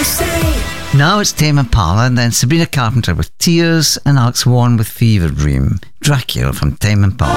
Now it's Tame Impala and then Sabrina Carpenter with Tears and Alex Warren with Fever Dream. Dracula from Tame Impala.